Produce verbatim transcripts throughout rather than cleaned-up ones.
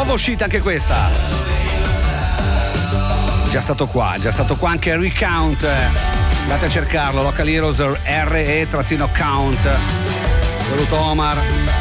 Nuova uscita anche questa. Già stato qua, già stato qua anche Recount. Andate a cercarlo, Local Heroes R E-Count. Saluto Omar.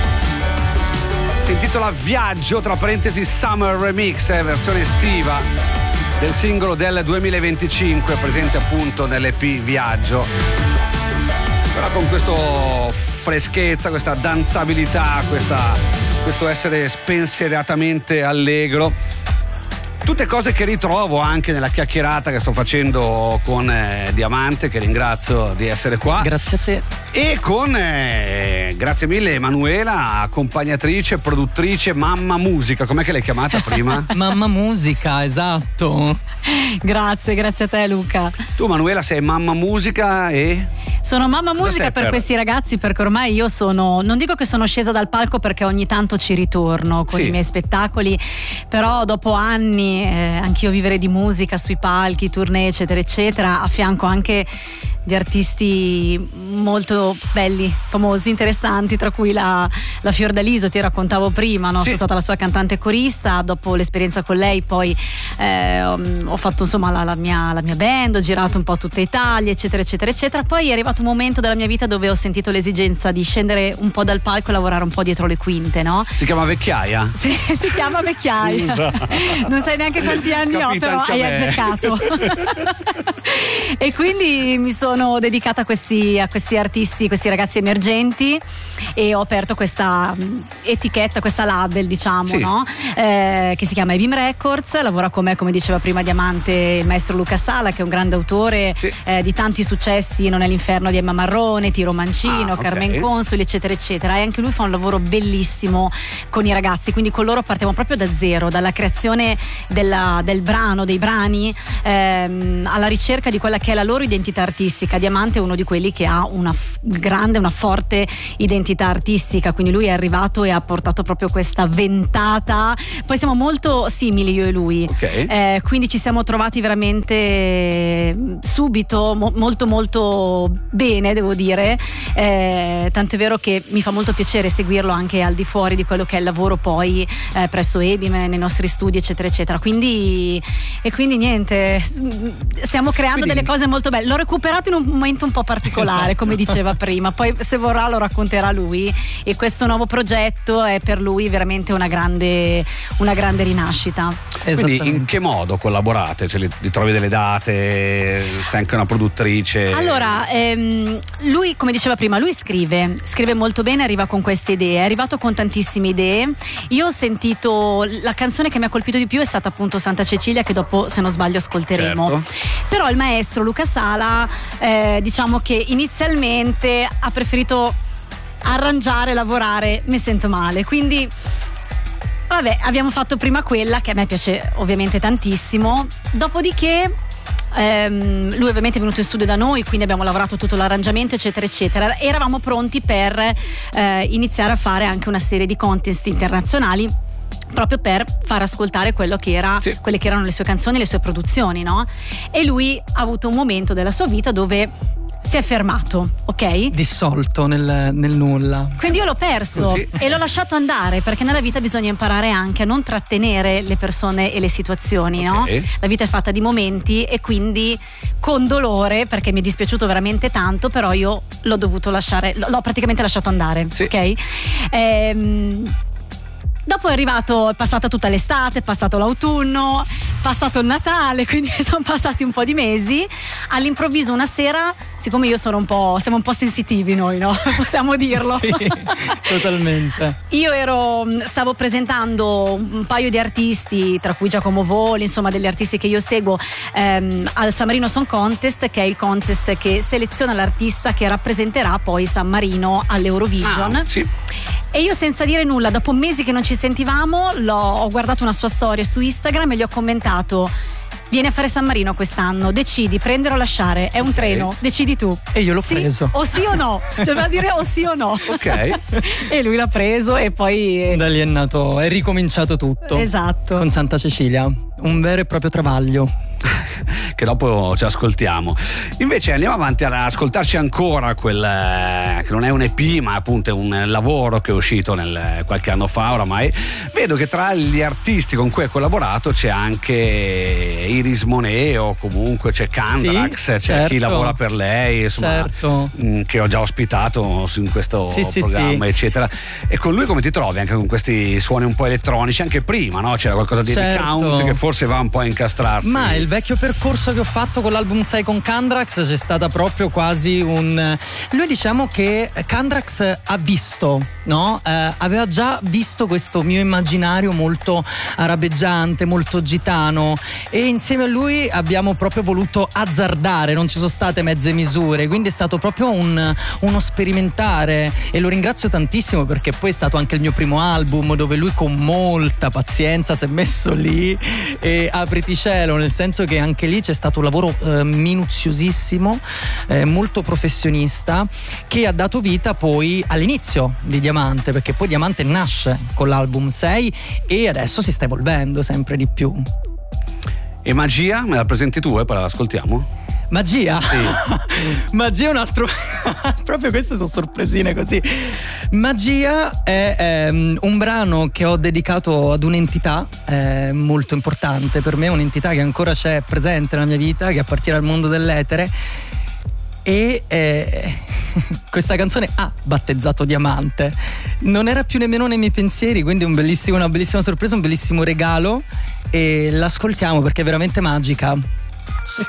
Si intitola Viaggio, tra parentesi Summer Remix, eh, versione estiva del singolo del duemilaventicinque, presente appunto nell'E P Viaggio. Però con questo freschezza, questa danzabilità, questa, questo essere spensieratamente allegro. Tutte cose che ritrovo anche nella chiacchierata che sto facendo con eh, Diamante, che ringrazio di essere qua. Grazie a te. E con, eh, grazie mille Emanuela, accompagnatrice, produttrice, mamma musica, com'è che l'hai chiamata prima? Mamma musica, esatto. Grazie, grazie a te Luca. Tu Emanuela sei mamma musica e... Sono mamma Cosa musica sei per per? questi ragazzi, perché ormai io sono, non dico che sono scesa dal palco perché ogni tanto ci ritorno con Sì. i miei spettacoli, però dopo anni eh, anch'io vivere di musica sui palchi, tournée eccetera eccetera, a fianco anche di artisti molto belli, famosi, interessanti, tra cui la, la Fiordaliso, ti raccontavo prima, no? Sì. Sono stata la sua cantante corista, dopo l'esperienza con lei poi eh, ho fatto insomma la, la, mia, la mia band, ho girato un po' tutta Italia eccetera eccetera eccetera, poi è arrivato un momento della mia vita dove ho sentito l'esigenza di scendere un po' dal palco e lavorare un po' dietro le quinte, no? Si chiama Vecchiaia? Sì, si chiama Vecchiaia. Scusa. Non sai neanche quanti anni ho, Capita però anche a hai me. azzeccato. E quindi mi sono dedicata a questi, a questi artisti, questi ragazzi emergenti, e ho aperto questa mh, etichetta, questa label, diciamo, Sì. no? Eh, che si chiama Ebim Records. Lavora con me, come diceva prima Diamante, il maestro Luca Sala, che è un grande autore Sì. eh, di tanti successi, Non è l'inferno di Emma Marrone, Tiro Mancino, Ah, ok. Carmen Consoli eccetera eccetera, e anche lui fa un lavoro bellissimo con i ragazzi, quindi con loro partiamo proprio da zero, dalla creazione della, del brano, dei brani, ehm, alla ricerca di quella che è la loro identità artistica. Diamante è uno di quelli che ha una f- grande, una forte identità artistica, quindi lui è arrivato e ha portato proprio questa ventata. Poi siamo molto simili io e lui, Ok. eh, quindi ci siamo trovati veramente subito mo- molto molto bene, devo dire, eh, tanto è vero che mi fa molto piacere seguirlo anche al di fuori di quello che è il lavoro poi eh, presso Ebim, nei nostri studi eccetera eccetera, quindi e quindi niente, stiamo creando Quindi- delle cose molto belle. L'ho recuperato in un momento un po' particolare, Esatto. come diceva prima, poi se vorrà lo racconterà lui, e questo nuovo progetto è per lui veramente una grande una grande rinascita. Quindi in Esattamente. che modo collaborate? Cioè, li, li trovi delle date? Sei anche una produttrice? Allora, ehm, lui, come diceva prima, lui scrive, scrive molto bene, arriva con queste idee, è arrivato con tantissime idee. Io ho sentito, la canzone che mi ha colpito di più è stata appunto Santa Cecilia, che dopo, se non sbaglio, ascolteremo. Certo. Però il maestro Luca Sala, eh, diciamo che inizialmente ha preferito arrangiare, lavorare Me sento male, quindi vabbè, abbiamo fatto prima quella, che a me piace ovviamente tantissimo, dopodiché ehm, lui ovviamente è venuto in studio da noi, quindi abbiamo lavorato tutto l'arrangiamento eccetera eccetera, e eravamo pronti per eh, iniziare a fare anche una serie di contest internazionali, proprio per far ascoltare quello che era, Sì. quelle che erano le sue canzoni, le sue produzioni, no? E lui ha avuto un momento della sua vita dove si è fermato, ok? Dissolto nel, nel nulla. Quindi io l'ho perso Così. e l'ho lasciato andare, perché nella vita bisogna imparare anche a non trattenere le persone e le situazioni, no? Ok. La vita è fatta di momenti, e quindi con dolore, perché mi è dispiaciuto veramente tanto, però io l'ho dovuto lasciare, l'ho praticamente lasciato andare, Sì. ok? Ehm, Dopo è arrivato, è passata tutta l'estate, è passato l'autunno, è passato il Natale, quindi sono passati un po' di mesi. All'improvviso una sera, siccome io sono un po', siamo un po' sensitivi noi, no? Possiamo dirlo. Sì, totalmente. Io ero, stavo presentando un paio di artisti, tra cui Giacomo Voli, insomma degli artisti che io seguo, ehm, al San Marino Song Contest, che è il contest che seleziona l'artista che rappresenterà poi San Marino all'Eurovision. Ah, sì. E io, senza dire nulla, dopo mesi che non ci sentivamo, l'ho, ho guardato una sua storia su Instagram e gli ho commentato: vieni a fare San Marino quest'anno, decidi, prendere o lasciare, è un treno, decidi tu. E io l'ho Sì, preso. o sì o no, doveva dire o sì o no. Ok. E lui l'ha preso e poi Da lì è nato, è ricominciato tutto. esatto. Con Santa Cecilia, un vero e proprio travaglio. che dopo ci ascoltiamo. Invece andiamo avanti ad ascoltarci ancora quel che non è un E P, ma appunto è un lavoro che è uscito nel, qualche anno fa oramai. Vedo che tra gli artisti con cui hai collaborato c'è anche Iris Monet, o comunque c'è Kandrax, sì, c'è certo. chi lavora per lei, insomma, certo. mh, che ho già ospitato in questo sì, programma, sì, eccetera. E con lui come ti trovi anche con questi suoni un po' elettronici? Anche prima, no? C'era qualcosa di certo. Count che forse va un po' a incastrarsi. Ma il vecchio percorso che ho fatto con l'album sei con Kandrax c'è stata proprio quasi un... Lui, diciamo che Kandrax ha visto, no? Eh, aveva già visto questo mio immaginario molto arabeggiante, molto gitano, e insieme a lui abbiamo proprio voluto azzardare, non ci sono state mezze misure, quindi è stato proprio un, uno sperimentare, e lo ringrazio tantissimo perché poi è stato anche il mio primo album dove lui con molta pazienza si è messo lì e apriti cielo, nel senso che anche lì c'è stato un lavoro eh, minuziosissimo, eh, molto professionista, che ha dato vita poi all'inizio di Diamante, perché poi Diamante nasce con l'album sei e adesso si sta evolvendo sempre di più. E Magia, me la presenti tu e poi la ascoltiamo? Magia? Sì. Magia è un altro... proprio queste sono sorpresine così. Magia è ehm, un brano che ho dedicato ad un'entità eh, molto importante per me, un'entità che ancora c'è presente nella mia vita, che appartiene al mondo dell'etere, e eh, questa canzone ha battezzato Diamante. Non era più nemmeno nei miei pensieri, quindi un bellissimo, una bellissima sorpresa, un bellissimo regalo, e l'ascoltiamo perché è veramente magica. Se